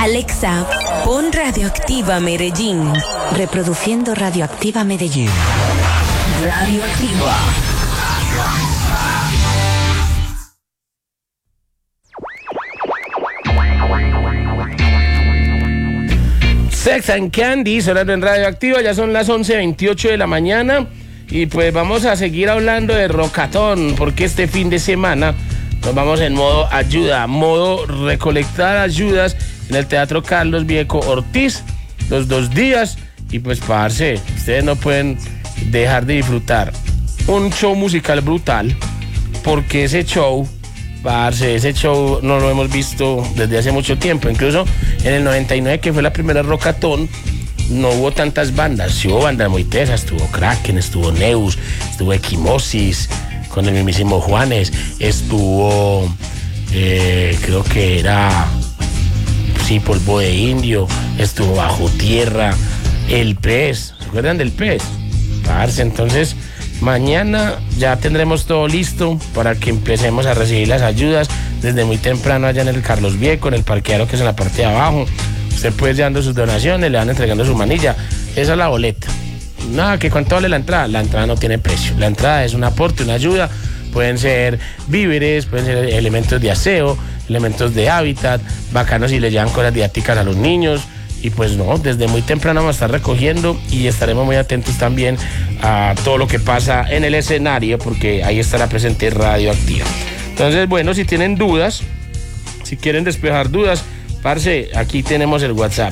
Alexa, pon Radioactiva Medellín. Reproduciendo Radioactiva Medellín. Radioactiva. Sex and Candy, sonando en Radioactiva, ya son las 11:28 de la mañana y pues vamos a seguir hablando de Rockatón, porque este fin de semana nos vamos en modo ayuda, modo recolectar ayudas en el Teatro Carlos Vieco Ortiz, los 2 días, y pues parce, ustedes no pueden dejar de disfrutar un show musical brutal, porque ese show no lo hemos visto desde hace mucho tiempo. Incluso en el 99, que fue la primera Rockatón, no hubo tantas bandas. Sí hubo bandas muy tesas, estuvo Kraken, estuvo Neus, estuvo Equimosis con el mismísimo Juanes, estuvo creo que era Polvo de Indio, estuvo Bajo Tierra, El Pez. ¿Se acuerdan del Pez? Parce, entonces mañana ya tendremos todo listo para que empecemos a recibir las ayudas desde muy temprano allá en el Carlos Vieco, en el parqueadero que es en la parte de abajo. Usted puede ir llevando sus donaciones, le van entregando su manilla. Esa es la boleta. Nada, que cuánto vale la entrada. La entrada no tiene precio. La entrada es un aporte, una ayuda. Pueden ser víveres, pueden ser elementos de aseo, elementos de hábitat, bacanos si le llevan cosas didácticas a los niños. Y pues no, desde muy temprano vamos a estar recogiendo y estaremos muy atentos también a todo lo que pasa en el escenario, porque ahí estará presente Radioactiva. Entonces, bueno, si tienen dudas, si quieren despejar dudas, parce, aquí tenemos el WhatsApp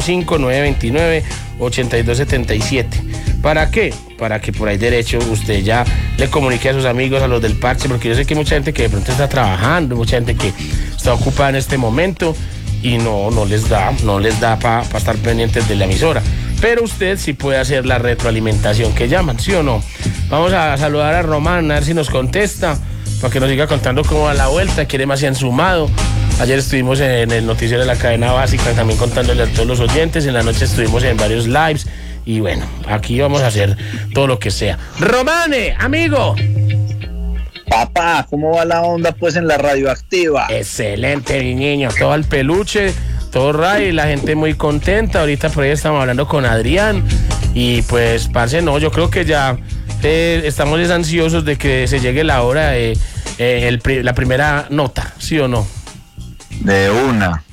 305-929-8277. ¿Para qué? Para que por ahí derecho usted ya le comunique a sus amigos, a los del parche, porque yo sé que hay mucha gente que de pronto está trabajando, mucha gente que está ocupada en este momento y no les da para estar pendientes de la emisora. Pero usted sí puede hacer la retroalimentación que llaman, ¿sí o no? Vamos a saludar a Román, a ver si nos contesta, para que nos siga contando cómo va la vuelta, quiere más se han sumado. Ayer estuvimos en el noticiero de la cadena básica, también contándole a todos los oyentes. En la noche estuvimos en varios lives. Y bueno, aquí vamos a hacer todo lo que sea. Romane, amigo. Papá, ¿cómo va la onda pues en la Radioactiva? Excelente, mi niño. Todo al peluche, todo ray, la gente muy contenta. Ahorita por ahí estamos hablando con Adrián. Y pues, parce, no, yo creo que ya estamos ansiosos de que se llegue la hora de la primera nota, ¿sí o no? De una.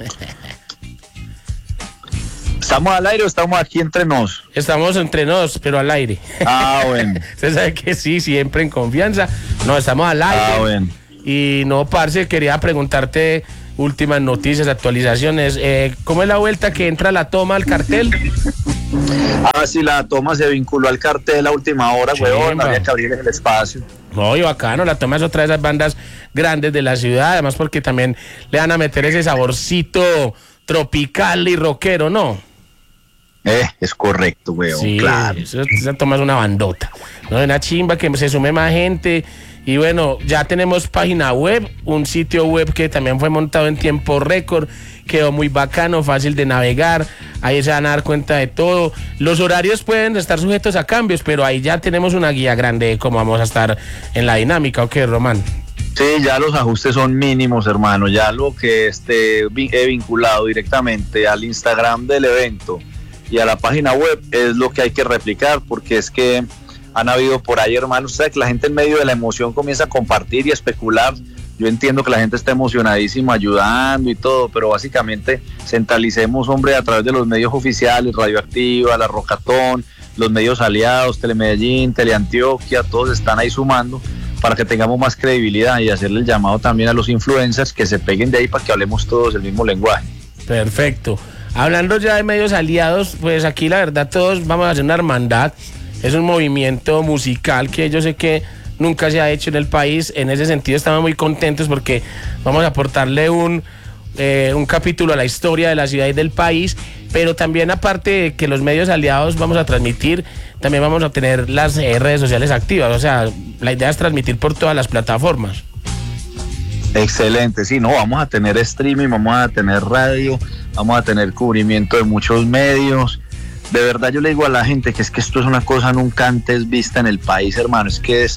¿Estamos al aire o estamos aquí entre nos? Estamos entre nos, pero al aire. Ah, bueno. Usted sabe que sí, siempre en confianza. No, estamos al aire. Ah, bueno. Y no, parce, quería preguntarte últimas noticias, actualizaciones. ¿Cómo es la vuelta que entra la toma al cartel? Ah, sí, la toma se vinculó al cartel a última hora, huevón. Había que abrir el espacio. No, y bacano, la toma es otra de esas bandas grandes de la ciudad, además porque también le van a meter ese saborcito tropical y rockero, ¿no? Es correcto, weón, sí, claro. Esa toma es una bandota, ¿no? Una chimba que se sume más gente. Y bueno, ya tenemos página web, un sitio web que también fue montado en tiempo récord, quedó muy bacano, fácil de navegar, ahí se van a dar cuenta de todo. Los horarios pueden estar sujetos a cambios, pero ahí ya tenemos una guía grande de cómo vamos a estar en la dinámica, ¿ok, Román? Sí, ya los ajustes son mínimos, hermano, ya lo que he vinculado directamente al Instagram del evento y a la página web es lo que hay que replicar, porque es que han habido por ahí, hermano, usted que la gente en medio de la emoción comienza a compartir y a especular. Yo entiendo que la gente está emocionadísima ayudando y todo, pero básicamente centralicemos, hombre, a través de los medios oficiales, Radioactiva, La Rockatón, los medios aliados, Telemedellín, Teleantioquia, todos están ahí sumando para que tengamos más credibilidad y hacerle el llamado también a los influencers que se peguen de ahí para que hablemos todos el mismo lenguaje. Perfecto. Hablando ya de medios aliados, pues aquí la verdad todos vamos a hacer una hermandad. Es un movimiento musical que yo sé que nunca se ha hecho en el país. En ese sentido estamos muy contentos porque vamos a aportarle un capítulo a la historia de la ciudad y del país, pero también aparte de que los medios aliados vamos a transmitir, también vamos a tener las redes sociales activas. O sea, la idea es transmitir por todas las plataformas. Excelente, sí, no, vamos a tener streaming, vamos a tener radio, vamos a tener cubrimiento de muchos medios. De verdad yo le digo a la gente que es que esto es una cosa nunca antes vista en el país, hermano, es que es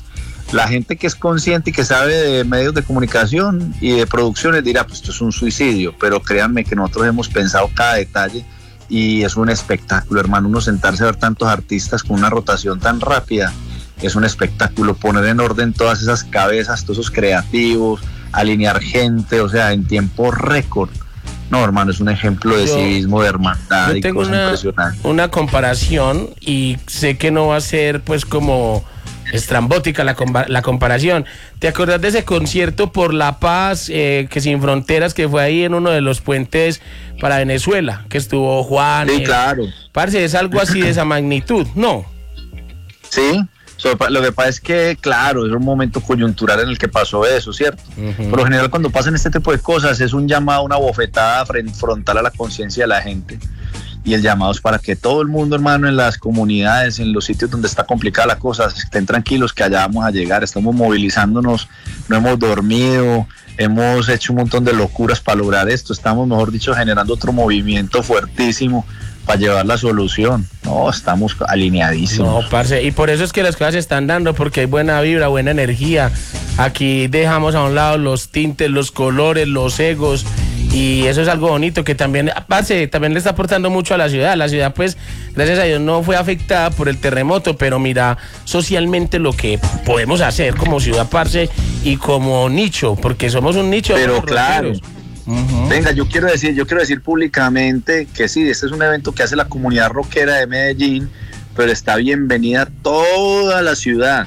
La gente que es consciente y que sabe de medios de comunicación y de producciones dirá, pues esto es un suicidio, pero créanme que nosotros hemos pensado cada detalle y es un espectáculo, hermano. Uno sentarse a ver tantos artistas con una rotación tan rápida, es un espectáculo. Poner en orden todas esas cabezas, todos esos creativos, alinear gente, o sea, en tiempo récord. No, hermano, es un ejemplo de civismo, de hermandad y cosa impresionante. Una comparación, y sé que no va a ser pues como estrambótica la comparación. ¿Te acordás de ese concierto por la paz, que Sin Fronteras, que fue ahí en uno de los puentes para Venezuela, que estuvo Juan? Sí, claro. Parce, es algo así de esa magnitud, ¿no? Sí, lo que pasa es que, claro, es un momento coyuntural en el que pasó eso, ¿cierto? Por lo general, cuando pasan este tipo de cosas, es un llamado, una bofetada frontal a la conciencia de la gente. Y el llamado es para que todo el mundo, hermano, en las comunidades, en los sitios donde está complicada la cosa, estén tranquilos que allá vamos a llegar. Estamos movilizándonos, no hemos dormido, hemos hecho un montón de locuras para lograr esto. Estamos, mejor dicho, generando otro movimiento fuertísimo para llevar la solución. No, estamos alineadísimos. No, parce, y por eso es que las cosas se están dando, porque hay buena vibra, buena energía. Aquí dejamos a un lado los tintes, los colores, los egos, y eso es algo bonito que también, parce, también le está aportando mucho a la ciudad. La ciudad, pues, gracias a Dios no fue afectada por el terremoto, pero mira socialmente lo que podemos hacer como ciudad, parce, y como nicho, porque somos un nicho. Pero claro. Venga, yo quiero decir públicamente que sí, este es un evento que hace la comunidad rockera de Medellín, pero está bienvenida toda la ciudad.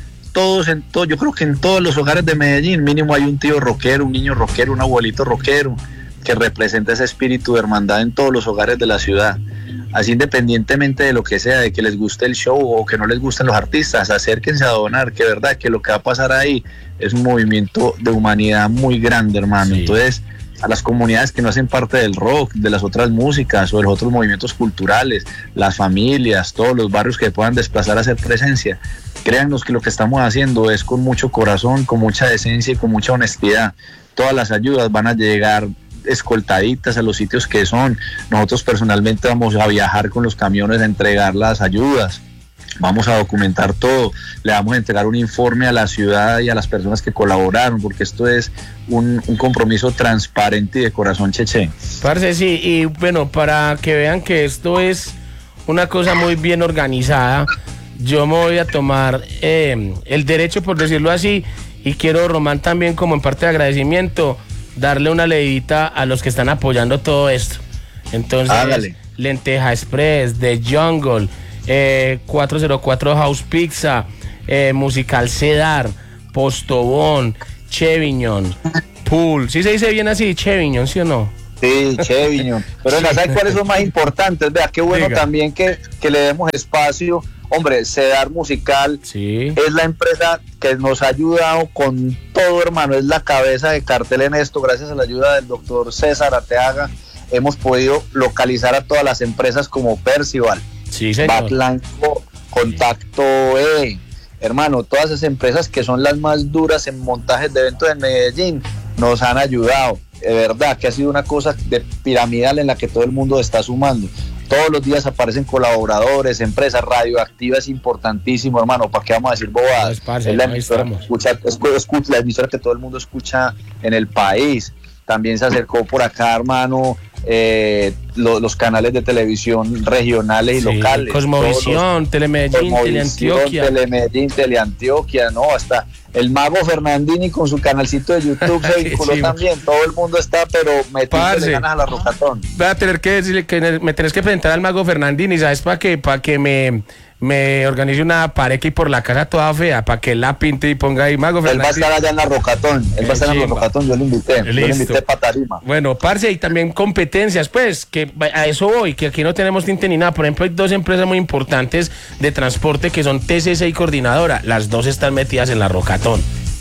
Yo creo que en todos los hogares de Medellín mínimo hay un tío rockero, un niño rockero, un abuelito rockero que representa ese espíritu de hermandad en todos los hogares de la ciudad. Así, independientemente de lo que sea, de que les guste el show o que no les gusten los artistas, acérquense a donar, que verdad que lo que va a pasar ahí es un movimiento de humanidad muy grande, hermano. Sí. Entonces, a las comunidades que no hacen parte del rock, de las otras músicas o de los otros movimientos culturales, las familias, todos los barrios que puedan desplazar a hacer presencia, créannos que lo que estamos haciendo es con mucho corazón, con mucha decencia y con mucha honestidad. Todas las ayudas van a llegar escoltaditas a los sitios que son. Nosotros personalmente vamos a viajar con los camiones a entregar las ayudas. Vamos a documentar todo, le vamos a entregar un informe a la ciudad y a las personas que colaboraron, porque esto es un compromiso transparente y de corazón cheche. Parce, sí, y bueno, para que vean que esto es una cosa muy bien organizada, yo me voy a tomar el derecho, por decirlo así, y quiero, Román, también como en parte de agradecimiento, darle una leidita a los que están apoyando todo esto. Entonces, hágale. Lenteja Express, The Jungle, 404 House Pizza, Musical Cedar, Postobón, Chevignon, Pool. ¿Sí se dice bien así, Chevignon, sí o no? Sí, Chevignon. Pero ¿sabes cuáles son más importantes? Vea, qué bueno. Diga. También que le demos espacio. Hombre, Cedar Musical, sí, es la empresa que nos ha ayudado con todo, hermano. Es la cabeza de cartel en esto. Gracias a la ayuda del doctor César Arteaga hemos podido localizar a todas las empresas como Percival, sí, Batlanco, Contacto hermano, todas esas empresas que son las más duras en montajes de eventos en Medellín nos han ayudado. De verdad que ha sido una cosa de piramidal en la que todo el mundo está sumando. Todos los días aparecen colaboradores, empresas. Radioactiva es importantísimo, hermano. ¿Para qué vamos a decir bobadas? Es la emisora la emisora que todo el mundo escucha en el país. También se acercó por acá, hermano, los canales de televisión regionales y locales. Cosmovisión, Telemedellín, Teleantioquia, no, hasta el Mago Fernandini con su canalcito de YouTube se vinculó también. Todo el mundo está, pero metiéndole ganas a la Rocatón. Voy a tener que decirle que me tenés que presentar al Mago Fernandini, ¿sabes? Para que me organice una pared aquí por la casa toda fea, para que la pinte y ponga ahí Mago Fernandini. Él va a estar allá en la Rocatón, yo lo invité para Tarima. Bueno, parce, y también competencias, pues, que a eso voy, que aquí no tenemos tinte ni nada. Por ejemplo, hay dos empresas muy importantes de transporte que son TCC y Coordinadora. Las dos están metidas en la Rocatón.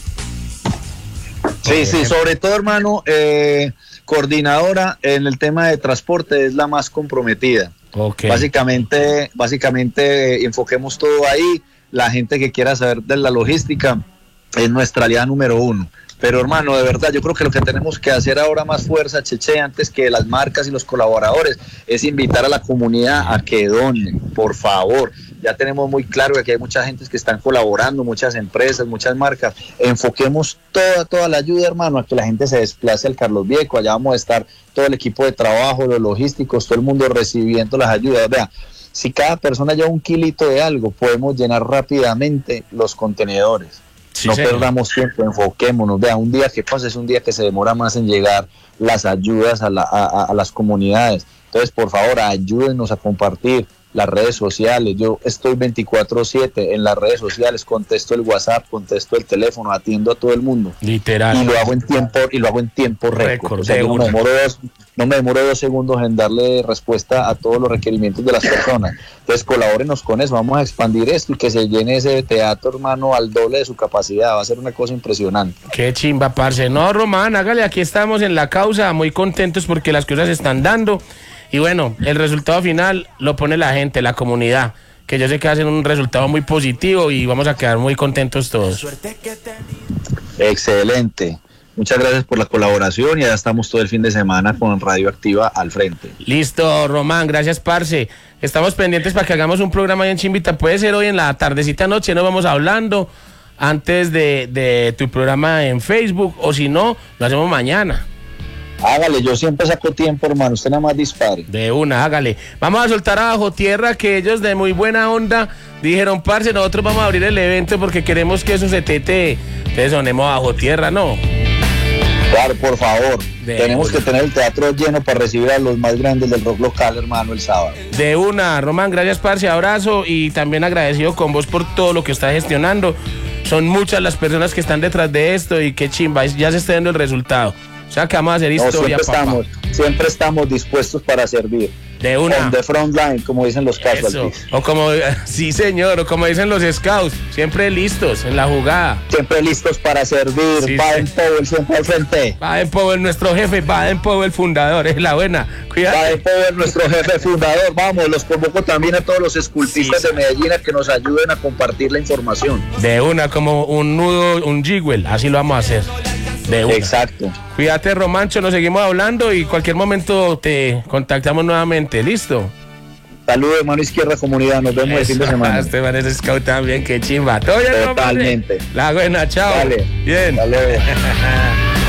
Sí, sobre todo, hermano, Coordinadora en el tema de transporte es la más comprometida. Okay. Básicamente enfoquemos todo ahí. La gente que quiera saber de la logística es nuestra aliada número 1. Pero, hermano, de verdad, yo creo que lo que tenemos que hacer ahora más fuerza, Cheche, antes que las marcas y los colaboradores, es invitar a la comunidad a que donen, por favor. ya tenemos muy claro que aquí hay mucha gente que están colaborando, muchas empresas, muchas marcas. Enfoquemos toda la ayuda, hermano, a que la gente se desplace al Carlos Viejo. Allá vamos a estar todo el equipo de trabajo, los logísticos, todo el mundo recibiendo las ayudas. Vea, si cada persona lleva un kilito de algo, podemos llenar rápidamente los contenedores. Sí, no perdamos tiempo, enfoquémonos. Vea, un día que pasa es un día que se demora más en llegar las ayudas a las comunidades. Entonces, por favor, ayúdennos a compartir las redes sociales. Yo estoy 24/7 en las redes sociales, contesto el WhatsApp, contesto el teléfono, atiendo a todo el mundo. Literal. Y lo hago en tiempo récord. O sea, yo no me demoro 2 segundos en darle respuesta a todos los requerimientos de las personas. Entonces, colabórenos con eso, vamos a expandir esto y que se llene ese teatro, hermano, al doble de su capacidad. Va a ser una cosa impresionante. Qué chimba, parce. No, Román, hágale, aquí estamos en la causa, muy contentos porque las cosas se están dando. Y bueno, el resultado final lo pone la gente, la comunidad, que yo sé que va a ser un resultado muy positivo y vamos a quedar muy contentos todos. Excelente. Muchas gracias por la colaboración y ya estamos todo el fin de semana con Radioactiva al frente. Listo, Román, gracias, parce. Estamos pendientes para que hagamos un programa ahí en Chimbita. Puede ser hoy en la tardecita noche, nos vamos hablando antes de tu programa en Facebook, o si no, lo hacemos mañana. Hágale, yo siempre saco tiempo, hermano, usted nada más dispare. De una, hágale. Vamos a soltar a Bajo Tierra, que ellos de muy buena onda dijeron, parce, nosotros vamos a abrir el evento porque queremos que eso se tete. Entonces sonemos Bajo Tierra, ¿no? Claro, por favor. Tenemos que tener el teatro lleno para recibir a los más grandes del rock local, hermano, el sábado. De una, Román, gracias, parce, abrazo y también agradecido con vos por todo lo que estás gestionando. Son muchas las personas que están detrás de esto y qué chimba, ya se está dando el resultado. O sea que vamos a hacer historia, siempre estamos dispuestos para servir. De una. On the front line, como dicen los casualties. O como, sí señor, o como dicen los scouts, siempre listos en la jugada. Siempre listos para servir. Sí, Baden-Powell siempre al frente. Baden-Powell, nuestro jefe, Baden-Powell fundador, es la buena. Cuídate. Baden-Powell, nuestro jefe fundador. Vamos, los convoco también a todos los escultistas de Medellín a que nos ayuden a compartir la información. De una, como un nudo, un jigwell, así lo vamos a hacer. De una. Exacto. Cuídate, Romancho, nos seguimos hablando y cualquier momento te contactamos nuevamente. ¿Listo? Saludos, mano izquierda, comunidad. Nos vemos el fin de semana. Este man es scout también, qué chimba. ¿Todo bien, totalmente. La buena, chao. Dale. Bien. Dale.